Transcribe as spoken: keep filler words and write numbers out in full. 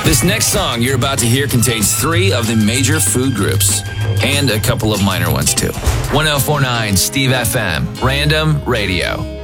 This next song you're about to hear contains three of the major food groups and a couple of minor ones too. ten forty-nine Steve F M, Random Radio.